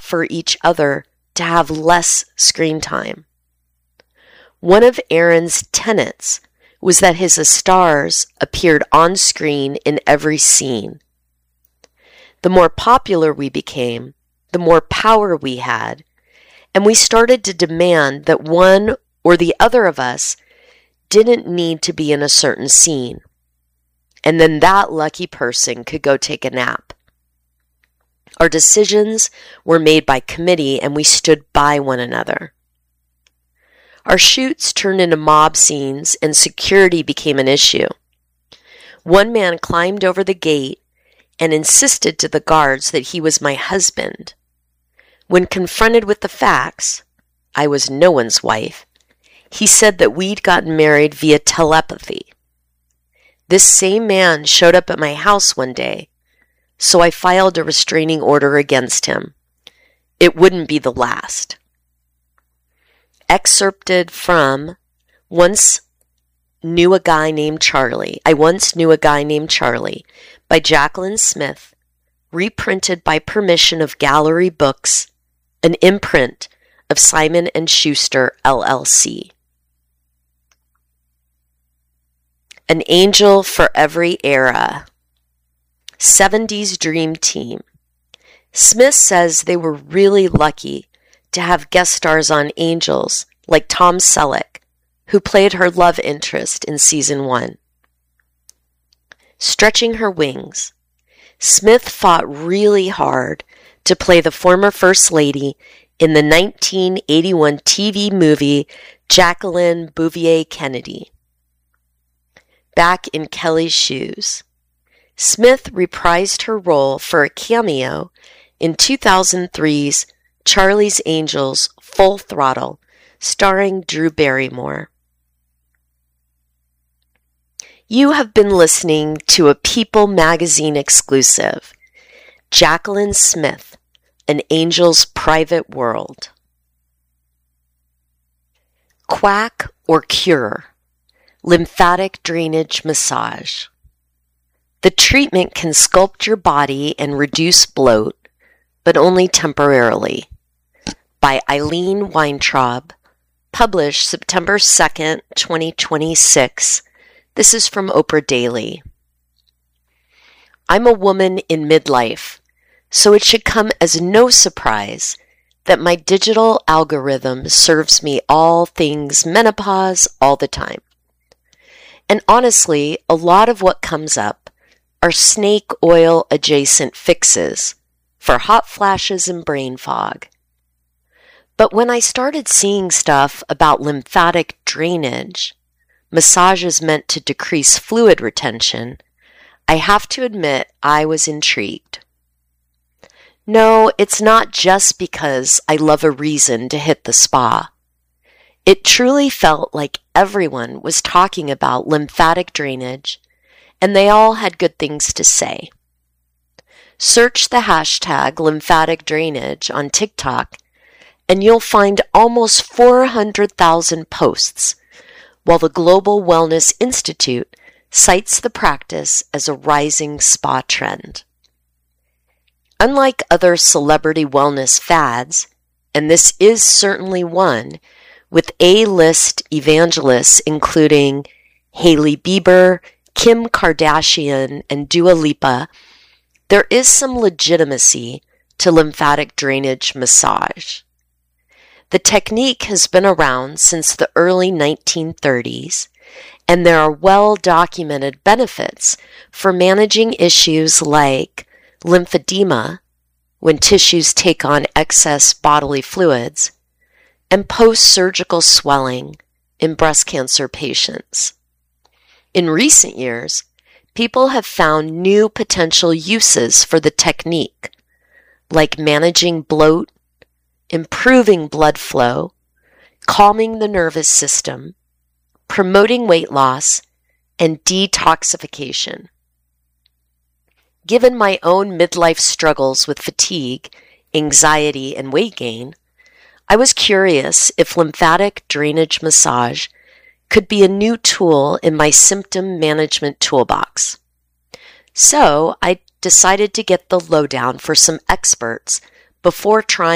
for each other to have less screen time. One of Aaron's tenets was that his stars appeared on screen in every scene. The more popular we became, the more power we had, and we started to demand that one or the other of us didn't need to be in a certain scene. And then that lucky person could go take a nap. Our decisions were made by committee and we stood by one another. Our shoots turned into mob scenes and security became an issue. One man climbed over the gate and insisted to the guards that he was my husband. When confronted with the facts, I was no one's wife, he said that we'd gotten married via telepathy. This same man showed up at my house one day, so I filed a restraining order against him. It wouldn't be the last. Excerpted from I Once Knew a Guy Named Charlie by Jacqueline Smith, reprinted by permission of Gallery Books, an imprint of Simon & Schuster, LLC. An Angel for Every Era. 70s Dream Team. Smith says they were really lucky to have guest stars on Angels like Tom Selleck, who played her love interest in season 1. Stretching her wings. Smith fought really hard to play the former First Lady in the 1981 TV movie Jacqueline Bouvier Kennedy. Back in Kelly's shoes. Smith reprised her role for a cameo in 2003's Charlie's Angels Full Throttle, starring Drew Barrymore. You have been listening to a People magazine exclusive, Jacqueline Smith, An Angel's Private World. Quack or Cure. Lymphatic drainage massage. The treatment can sculpt your body and reduce bloat, but only temporarily. By Eileen Weintraub, published September 2nd, 2026. This is from Oprah Daily. I'm a woman in midlife, so it should come as no surprise that my digital algorithm serves me all things menopause all the time. And honestly, a lot of what comes up are snake oil adjacent fixes for hot flashes and brain fog. But when I started seeing stuff about lymphatic drainage, massages meant to decrease fluid retention, I have to admit I was intrigued. No, it's not just because I love a reason to hit the spa. It truly felt like everyone was talking about lymphatic drainage, and they all had good things to say. Search the hashtag lymphatic drainage on TikTok, and you'll find almost 400,000 posts, while the Global Wellness Institute cites the practice as a rising spa trend. Unlike other celebrity wellness fads, and this is certainly one, with A-list evangelists including Hailey Bieber, Kim Kardashian, and Dua Lipa, there is some legitimacy to lymphatic drainage massage. The technique has been around since the early 1930s, and there are well-documented benefits for managing issues like lymphedema, when tissues take on excess bodily fluids, and post-surgical swelling in breast cancer patients. In recent years, people have found new potential uses for the technique, like managing bloat, improving blood flow, calming the nervous system, promoting weight loss, and detoxification. Given my own midlife struggles with fatigue, anxiety, and weight gain, I was curious if lymphatic drainage massage could be a new tool in my symptom management toolbox. So I decided to get the lowdown for some experts before trying